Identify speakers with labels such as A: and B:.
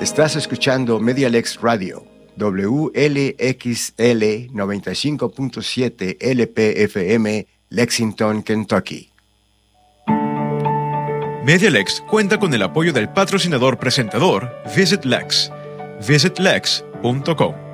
A: Estás escuchando MediaLex Radio, WLXL 95.7 LPFM, Lexington, Kentucky.
B: MediaLex cuenta con el apoyo del patrocinador presentador Visit Lex. visitlex.com.